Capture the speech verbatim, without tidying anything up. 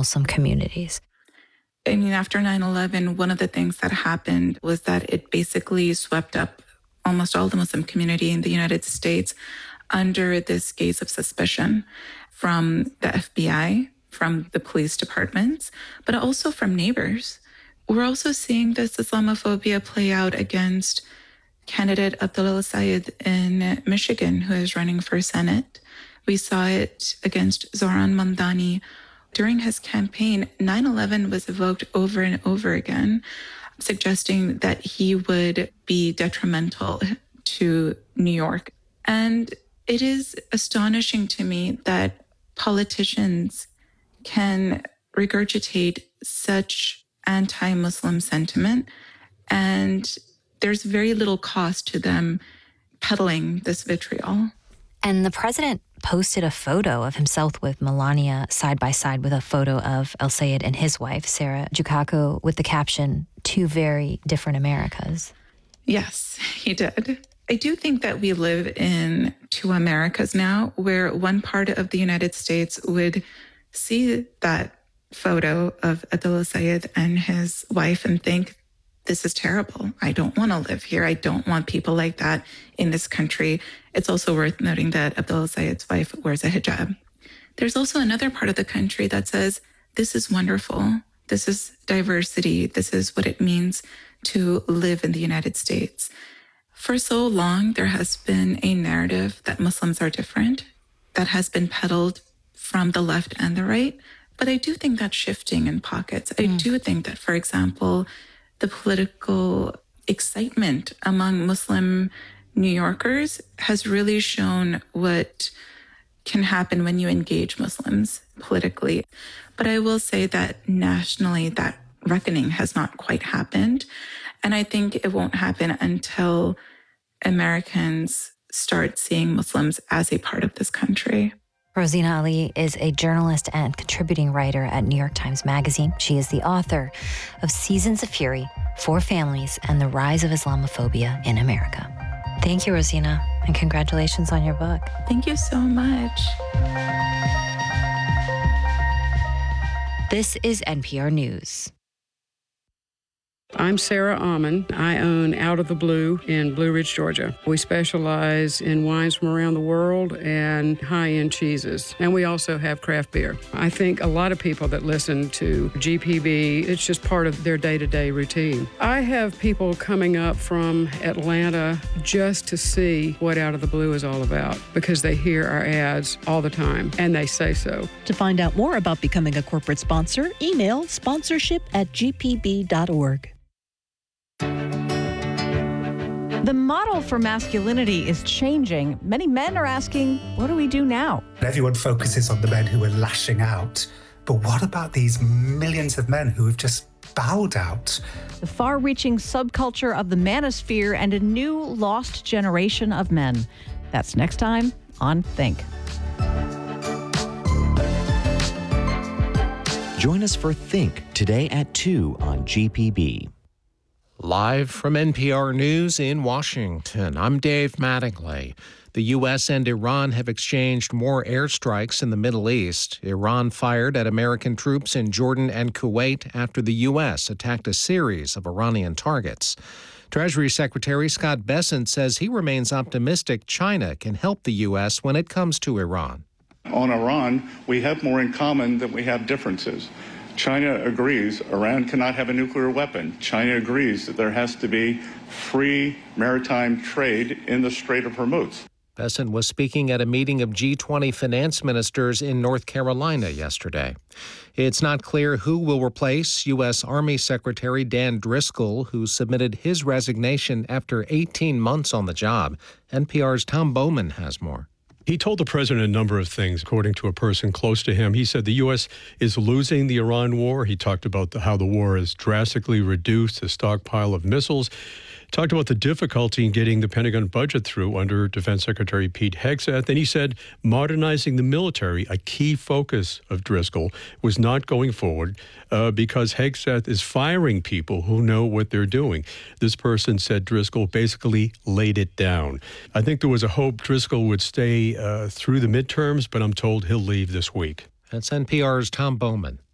Muslim communities? I mean, after nine eleven, one of the things that happened was that it basically swept up almost all the Muslim community in the United States under this gaze of suspicion from the F B I, from the police departments, but also from neighbors. We're also seeing this Islamophobia play out against candidate Abdullah Sayed in Michigan, who is running for Senate. We saw it against Zohran Mamdani. During his campaign, nine eleven was evoked over and over again, suggesting that he would be detrimental to New York. And it is astonishing to me that politicians can regurgitate such anti-Muslim sentiment, and there's very little cost to them peddling this vitriol. And the president posted a photo of himself with Melania side by side with a photo of El Sayed and his wife, Sarah Jukaku, with the caption, "Two very different Americas." Yes, he did. I do think that we live in two Americas now, where one part of the United States would see that photo of Abdullah Sayed and his wife and think, this is terrible. I don't want to live here. I don't want people like that in this country. It's also worth noting that Abdullah Sayed's wife wears a hijab. There's also another part of the country that says, this is wonderful. This is diversity. This is what it means to live in the United States. For so long, there has been a narrative that Muslims are different that has been peddled from the left and the right. But I do think that's shifting in pockets. I mm. do think that, for example, the political excitement among Muslim New Yorkers has really shown what can happen when you engage Muslims politically. But I will say that nationally, that reckoning has not quite happened. And I think it won't happen until Americans start seeing Muslims as a part of this country. Rosina Ali is a journalist and contributing writer at New York Times Magazine. She is the author of Seasons of Fury, Four Families, and the Rise of Islamophobia in America. Thank you, Rosina, and congratulations on your book. Thank you so much. This is N P R News. I'm Sarah Almond. I own Out of the Blue in Blue Ridge, Georgia. We specialize in wines from around the world and high-end cheeses. And we also have craft beer. I think a lot of people that listen to G P B, it's just part of their day-to-day routine. I have people coming up from Atlanta just to see what Out of the Blue is all about because they hear our ads all the time and they say so. To find out more about becoming a corporate sponsor, email sponsorship at g p b dot org. The model for masculinity is changing. Many men are asking, what do we do now? Everyone focuses on the men who are lashing out. But what about these millions of men who have just bowed out? The far-reaching subculture of the manosphere and a new lost generation of men. That's next time on Think. Join us for Think today at two on G P B. Live from N P R News in Washington, I'm Dave Mattingly. The U S and Iran have exchanged more airstrikes in the Middle East. Iran fired at American troops in Jordan and Kuwait after the U S attacked a series of Iranian targets. Treasury Secretary Scott Bessent says he remains optimistic China can help the U S when it comes to Iran. On Iran, we have more in common than we have differences. China agrees Iran cannot have a nuclear weapon. China agrees that there has to be free maritime trade in the Strait of Hormuz. Bessent was speaking at a meeting of G twenty finance ministers in North Carolina yesterday. It's not clear who will replace U S. Army Secretary Dan Driscoll, who submitted his resignation after eighteen months on the job. N P R's Tom Bowman has more. He told the president a number of things, according to a person close to him. He said the U S is losing the Iran war. He talked about the, how the war has drastically reduced the stockpile of missiles. Talked about the difficulty in getting the Pentagon budget through under Defense Secretary Pete Hegseth. And he said modernizing the military, a key focus of Driscoll, was not going forward uh, because Hegseth is firing people who know what they're doing. This person said Driscoll basically laid it down. I think there was a hope Driscoll would stay uh, through the midterms, but I'm told he'll leave this week. That's N P R's Tom Bowman.